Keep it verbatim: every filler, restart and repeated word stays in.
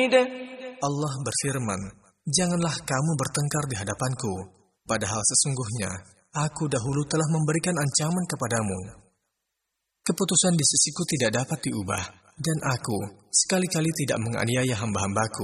بعيد. Allah berfirman, janganlah kamu bertengkar di hadapanku, padahal sesungguhnya aku dahulu telah memberikan ancaman kepadamu. Keputusan di sisiku tidak dapat diubah, dan aku sekali-kali tidak menganiaya hamba-hambaku.